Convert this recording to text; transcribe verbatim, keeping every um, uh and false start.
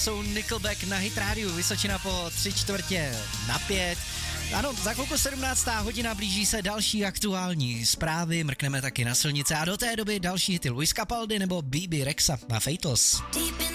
Jsou Nickelback na Hit rádiu, Vysočina po tři čtvrtě na pět. Ano, za chvilku sedmnáctá hodina, blíží se další aktuální zprávy, mrkneme taky na silnice a do té doby další hity Luis Capaldi nebo B B Rexa a Feitos.